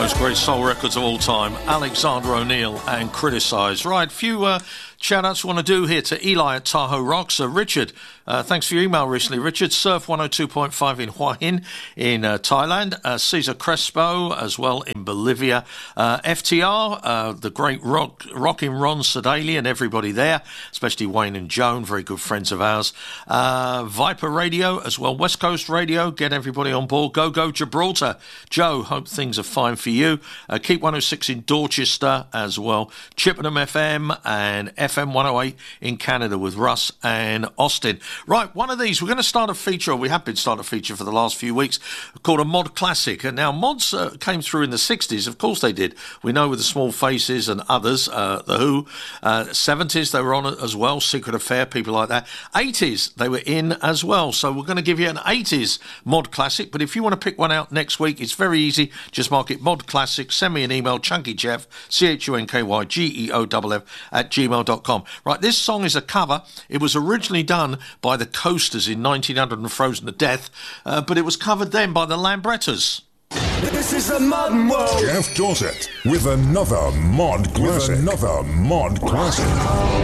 most great soul records of all time, Alexander O'Neal and Criticise. Right, few shout-outs we want to do here to Eli at Tahoe Rocks. Richard, thanks for your email recently. Richard, Surf 102.5 in Hua Hin in Thailand. Cesar Crespo as well in Bolivia. FTR, the great rockin' Ron Sedalia and everybody there, especially Wayne and Joan, very good friends of ours. Viper Radio as well, West Coast Radio, get everybody on board. Go Gibraltar. Joe, hope things are fine for you. Keep 106 in Dorchester as well. Chippenham FM and FM 108 in Canada with Russ and Austin. Right, one of these, we're going to start a feature, or we have been starting a feature for the last few weeks, called a mod classic. And now, mods came through in the 60s, of course they did. We know with the Small Faces and others, The Who. 70s, they were on it as well, Secret Affair, people like that. 80s, they were in as well. So we're going to give you an 80s mod classic, but if you want to pick one out next week, it's very easy. Just mark it mod classic, send me an email, chunkyjeff, CHUNKYGEOFF @gmail.com. Right, this song is a cover. It was originally done by the Coasters in 1900 and Frozen to Death, but it was covered then by the Lambrettas. This is the modern world. Jeff Dorset with another mod classic.